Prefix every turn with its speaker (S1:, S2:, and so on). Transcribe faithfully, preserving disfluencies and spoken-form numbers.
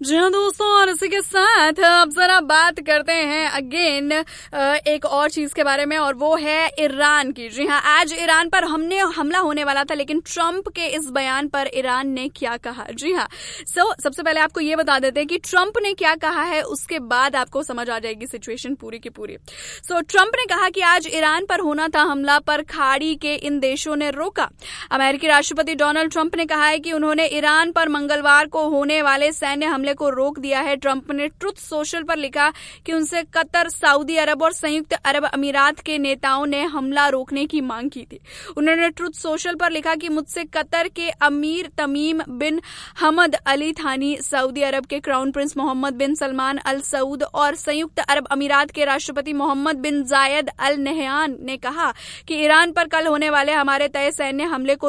S1: जी हाँ दोस्तों, और इसी के साथ अब जरा बात करते हैं अगेन एक और चीज के बारे में, और वो है ईरान की। जी हाँ, आज ईरान पर हमने हमला होने वाला था, लेकिन ट्रंप के इस बयान पर ईरान ने क्या कहा। जी हाँ, सो so, सबसे पहले आपको ये बता देते हैं कि ट्रंप ने क्या कहा है, उसके बाद आपको समझ आ जाएगी सिचुएशन पूरी की पूरी। सो so, ट्रंप ने कहा कि आज ईरान पर होना था हमला, पर खाड़ी के इन देशों ने रोका। अमेरिकी राष्ट्रपति डोनाल्ड ट्रंप ने कहा है कि उन्होंने ईरान पर मंगलवार को होने वाले सैन्य हमले को रोक दिया है। ट्रंप ने ट्रुथ सोशल पर लिखा कि उनसे कतर, सऊदी अरब और संयुक्त अरब अमीरात के नेताओं ने हमला रोकने की मांग की थी। उन्होंने ट्रुथ सोशल पर लिखा कि मुझसे कतर के अमीर तमीम बिन हमद अली थानी, सऊदी अरब के क्राउन प्रिंस मोहम्मद बिन सलमान अल सऊद और संयुक्त अरब अमीरात के राष्ट्रपति मोहम्मद बिन जायद अल नहयान ने कहा कि ईरान पर कल होने वाले हमारे तय सैन्य हमले को